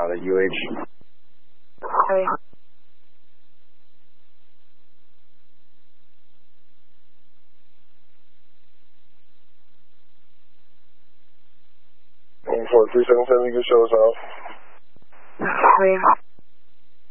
好的 UH。 喂。 我自身身一个受伤。 喂。